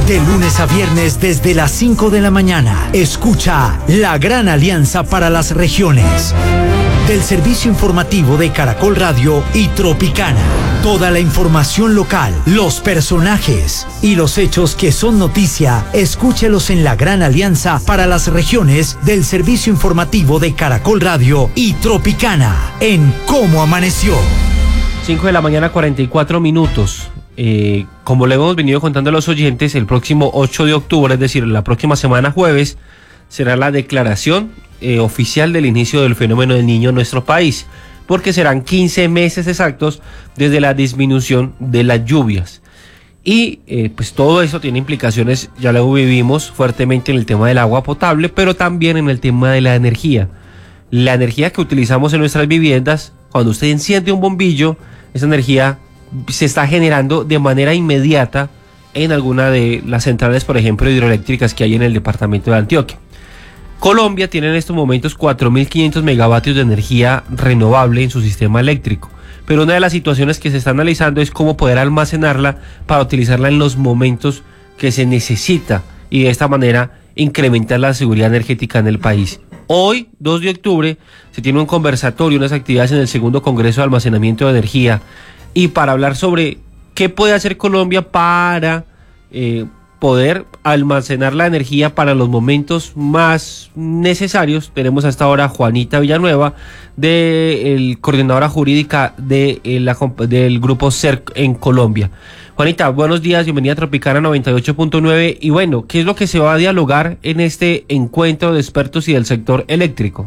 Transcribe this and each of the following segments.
De lunes a viernes desde las 5 de la mañana. Escucha La Gran Alianza para las Regiones. Del servicio informativo de Caracol Radio y Tropicana. Toda la información local, los personajes y los hechos que son noticia, escúchelos en La Gran Alianza para las Regiones del servicio informativo de Caracol Radio y Tropicana en Cómo Amaneció. 5 de la mañana, 44 minutos. Como le hemos venido contando a los oyentes, el próximo 8 de octubre, es decir, la próxima semana jueves, será la declaración oficial del inicio del fenómeno del Niño en nuestro país, porque serán 15 meses exactos desde la disminución de las lluvias. Y pues todo eso tiene implicaciones, ya lo vivimos fuertemente en el tema del agua potable, pero también en el tema de la energía. La energía que utilizamos en nuestras viviendas, cuando usted enciende un bombillo, esa energía se está generando de manera inmediata en alguna de las centrales, por ejemplo, hidroeléctricas que hay en el departamento de Antioquia. Colombia tiene en estos momentos 4.500 megavatios de energía renovable en su sistema eléctrico, pero una de las situaciones que se está analizando es cómo poder almacenarla para utilizarla en los momentos que se necesita y de esta manera incrementar la seguridad energética en el país. Hoy, 2 de octubre, se tiene un conversatorio, unas actividades en el segundo Congreso de Almacenamiento de Energía, y para hablar sobre qué puede hacer Colombia para poder almacenar la energía para los momentos más necesarios, tenemos hasta ahora a Juanita Villanueva, coordinadora jurídica del grupo CERC en Colombia. Juanita, buenos días, bienvenida a Tropicana 98.9. Y bueno, ¿qué es lo que se va a dialogar en este encuentro de expertos y del sector eléctrico?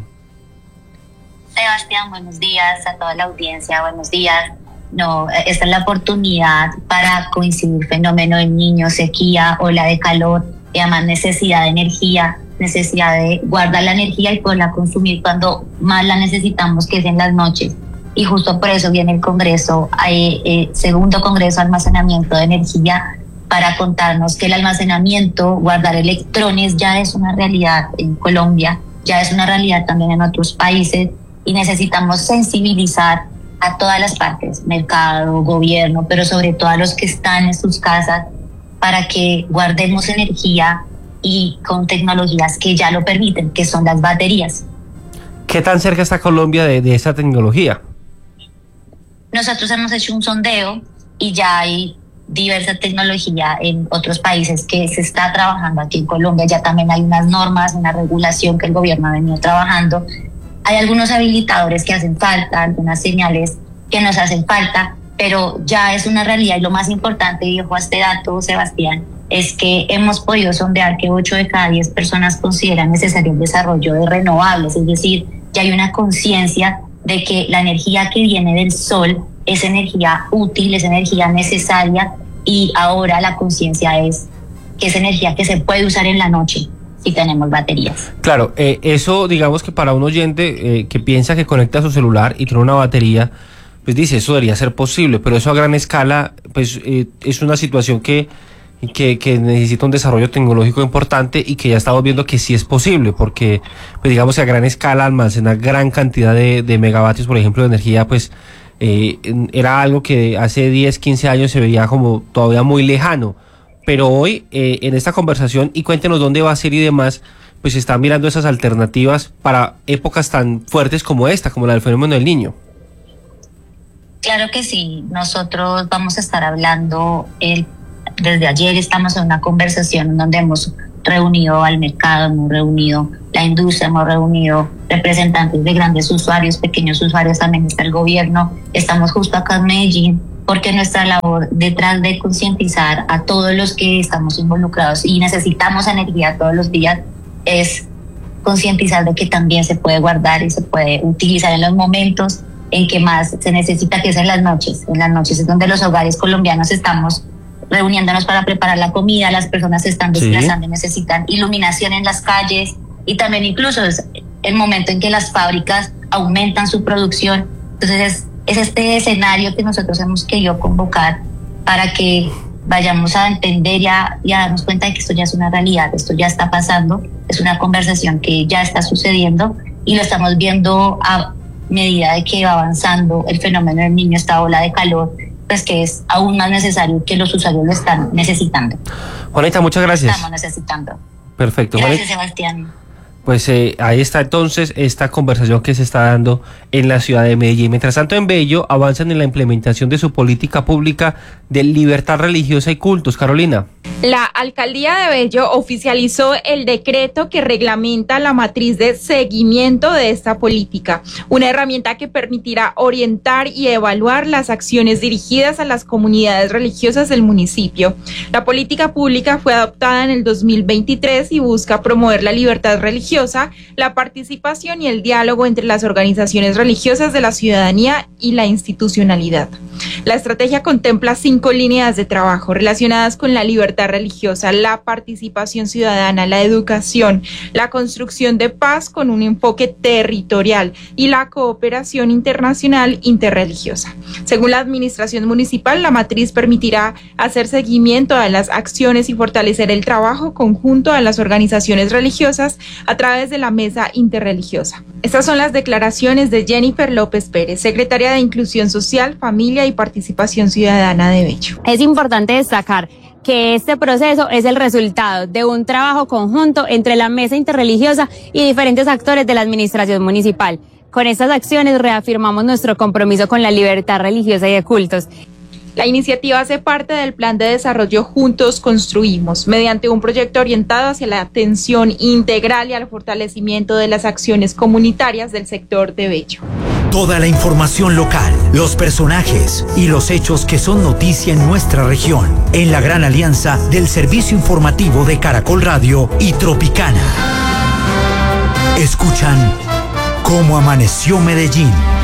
Sebastián, buenos días a toda la audiencia, buenos días. Esta es la oportunidad para coincidir fenómeno del Niño, sequía, ola de calor y además necesidad de energía, necesidad de guardar la energía y poderla consumir cuando más la necesitamos, que es en las noches. Y justo por eso viene el Congreso, segundo Congreso de Almacenamiento de Energía, para contarnos que el almacenamiento, guardar electrones, ya es una realidad en Colombia, ya es una realidad también en otros países, y necesitamos sensibilizar a todas las partes, mercado, gobierno, pero sobre todo a los que están en sus casas, para que guardemos energía y con tecnologías que ya lo permiten, que son las baterías. ¿Qué tan cerca está Colombia de esa tecnología? Nosotros hemos hecho un sondeo y ya hay diversa tecnología en otros países que se está trabajando. Aquí en Colombia ya también hay unas normas, una regulación que el gobierno ha venido trabajando. Hay algunos habilitadores que hacen falta, algunas señales que nos hacen falta, pero ya es una realidad. Y lo más importante, y ojo a este dato, Sebastián, es que hemos podido sondear que 8 de cada 10 personas consideran necesario el desarrollo de renovables, es decir, ya hay una conciencia de que la energía que viene del sol es energía útil, es energía necesaria, y ahora la conciencia es que es energía que se puede usar en la noche si tenemos baterías. Claro, eso digamos que para un oyente que piensa que conecta su celular y tiene una batería, pues dice, eso debería ser posible, pero eso a gran escala pues es una situación que necesita un desarrollo tecnológico importante y que ya estamos viendo que sí es posible, porque pues digamos que a gran escala almacenar gran cantidad de megavatios, por ejemplo, de energía, pues era algo que hace 10, 15 años se veía como todavía muy lejano. Pero hoy, en esta conversación, y cuéntenos dónde va a ser y demás, pues se están mirando esas alternativas para épocas tan fuertes como esta, como la del fenómeno del Niño. Claro que sí, nosotros vamos a estar hablando, desde ayer estamos en una conversación en donde hemos reunido al mercado, hemos reunido la industria, hemos reunido representantes de grandes usuarios, pequeños usuarios, también está el gobierno. Estamos justo acá en Medellín, porque nuestra labor detrás de concientizar a todos los que estamos involucrados y necesitamos energía todos los días es concientizar de que también se puede guardar y se puede utilizar en los momentos en que más se necesita, que es en las noches. En las noches es donde los hogares colombianos estamos reuniéndonos para preparar la comida, las personas se están desplazando y necesitan iluminación en las calles, y también incluso es el momento en que las fábricas aumentan su producción. Entonces es este escenario que nosotros hemos querido convocar para que vayamos a entender y a darnos cuenta de que esto ya es una realidad, esto ya está pasando, es una conversación que ya está sucediendo y lo estamos viendo a medida de que va avanzando el fenómeno del Niño, esta ola de calor, pues que es aún más necesario, que los usuarios lo están necesitando. Juanita, muchas gracias. Estamos necesitando. Perfecto. Gracias, Sebastián. Pues ahí está entonces esta conversación que se está dando en la ciudad de Medellín. Mientras tanto, en Bello avanzan en la implementación de su política pública de libertad religiosa y cultos. Carolina. La alcaldía de Bello oficializó el decreto que reglamenta la matriz de seguimiento de esta política, una herramienta que permitirá orientar y evaluar las acciones dirigidas a las comunidades religiosas del municipio. La política pública fue adoptada en el 2023 y busca promover la libertad religiosa, la participación y el diálogo entre las organizaciones religiosas de la ciudadanía y la institucionalidad. La estrategia contempla 5 líneas de trabajo relacionadas con la libertad religiosa, la participación ciudadana, la educación, la construcción de paz con un enfoque territorial y la cooperación internacional interreligiosa. Según la administración municipal, la matriz permitirá hacer seguimiento a las acciones y fortalecer el trabajo conjunto a las organizaciones religiosas a través de la mesa interreligiosa. Estas son las declaraciones de Jennifer López Pérez, secretaria de Inclusión Social, Familia y Participación Ciudadana de Bello. Es importante destacar que este proceso es el resultado de un trabajo conjunto entre la mesa interreligiosa y diferentes actores de la administración municipal. Con estas acciones reafirmamos nuestro compromiso con la libertad religiosa y de cultos. La iniciativa hace parte del plan de desarrollo Juntos Construimos, mediante un proyecto orientado hacia la atención integral y al fortalecimiento de las acciones comunitarias del sector de Bello. Toda la información local, los personajes y los hechos que son noticia en nuestra región, en la gran alianza del servicio informativo de Caracol Radio y Tropicana. Escuchan Cómo Amaneció Medellín.